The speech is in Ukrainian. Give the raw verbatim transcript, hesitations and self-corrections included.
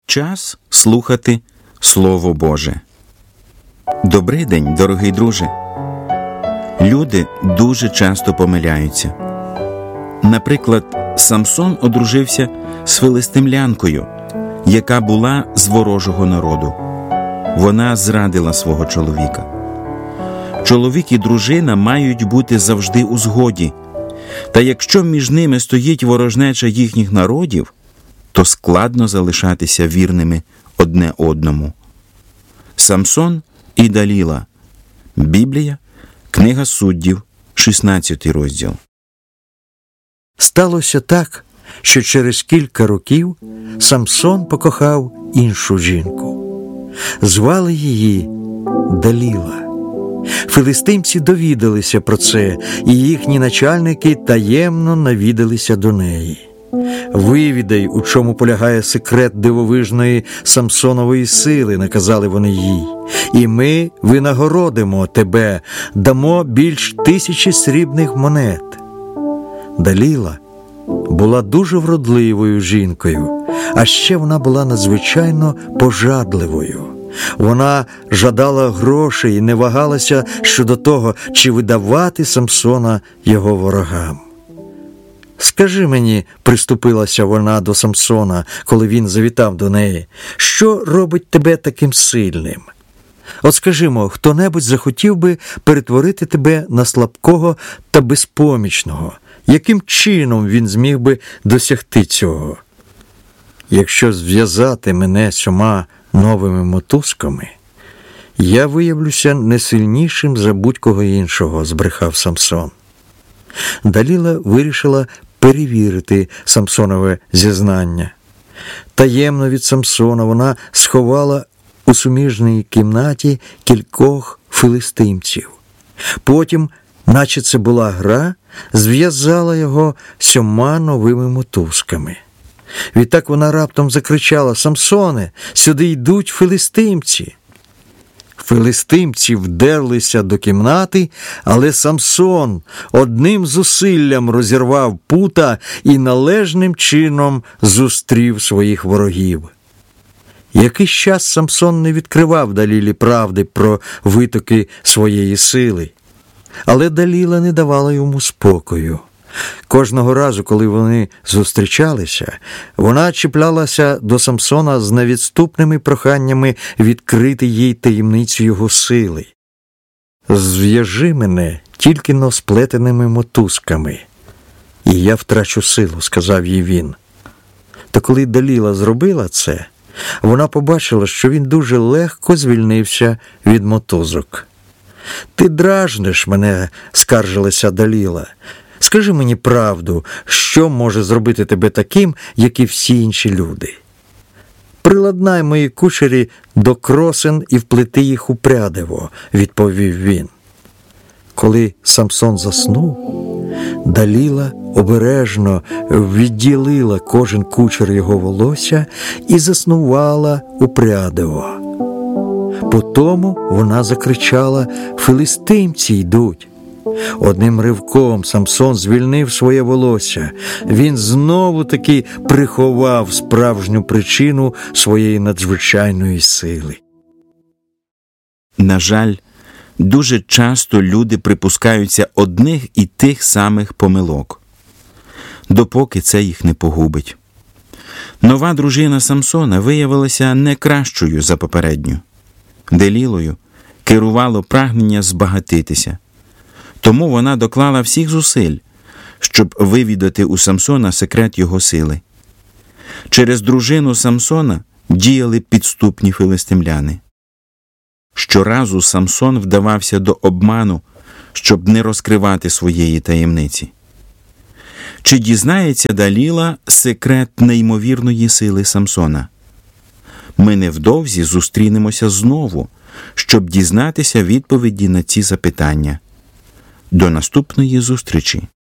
Час слухати Слово Боже. Добрий день, дорогий друже. Люди дуже часто помиляються. Наприклад, Самсон одружився з филистимлянкою, яка була з ворожого народу. Вона зрадила свого чоловіка. Чоловік і дружина мають бути завжди у згоді. Та якщо між ними стоїть ворожнеча їхніх народів, то складно залишатися вірними одне одному. Самсон і Даліла. Біблія, книга Суддів, шістнадцятий розділ. Сталося так, що через кілька років Самсон покохав іншу жінку. Звали її Даліла. Филистимці довідалися про це, і їхні начальники таємно навідалися до неї. «Вивідай, у чому полягає секрет дивовижної Самсонової сили», – наказали вони їй, «і ми винагородимо тебе, дамо більш тисячі срібних монет». Даліла була дуже вродливою жінкою, а ще вона була надзвичайно пожадливою. Вона жадала грошей і не вагалася щодо того, чи видавати Самсона його ворогам. «Скажи мені», – приступилася вона до Самсона, коли він завітав до неї, – «що робить тебе таким сильним? От скажімо, хто-небудь захотів би перетворити тебе на слабкого та безпомічного. Яким чином він зміг би досягти цього? Якщо зв'язати мене сьома новими мотузками, я виявлюся не сильнішим за будь-кого іншого», – збрехав Самсон. Даліла вирішила перевірити Самсонове зізнання. Таємно від Самсона вона сховала у суміжній кімнаті кількох филистимців. Потім, наче це була гра, зв'язала його сьома новими мотузками. Відтак вона раптом закричала: «Самсоне, сюди йдуть филистимці!» Филистимці вдерлися до кімнати, але Самсон одним зусиллям розірвав пута і належним чином зустрів своїх ворогів. Якийсь час Самсон не відкривав Далілі правди про витоки своєї сили, але Даліла не давала йому спокою. Кожного разу, коли вони зустрічалися, вона чіплялася до Самсона з невідступними проханнями відкрити їй таємницю його сили. «Зв'яжи мене тільки-но сплетеними мотузками, і я втрачу силу», – сказав їй він. Та коли Даліла зробила це, вона побачила, що він дуже легко звільнився від мотузок. «Ти дражниш мене», – скаржилася Даліла. «Скажи мені правду, що може зробити тебе таким, як і всі інші люди? Приладнай мої кучері до кросен і вплети їх у прядиво», – відповів він. Коли Самсон заснув, Даліла обережно відділила кожен кучер його волосся і заснувала у прядиво. Потому вона закричала: «Филистимці йдуть!» Одним ривком Самсон звільнив своє волосся. Він знову-таки приховав справжню причину своєї надзвичайної сили. На жаль, дуже часто люди припускаються одних і тих самих помилок, допоки це їх не погубить. Нова дружина Самсона виявилася не кращою за попередню. Далілою керувало прагнення збагатитися. Тому вона доклала всіх зусиль, щоб вивідати у Самсона секрет його сили. Через дружину Самсона діяли підступні филистимляни. Щоразу Самсон вдавався до обману, щоб не розкривати своєї таємниці. Чи дізнається Даліла секрет неймовірної сили Самсона? Ми невдовзі зустрінемося знову, щоб дізнатися відповіді на ці запитання. До наступної зустрічі!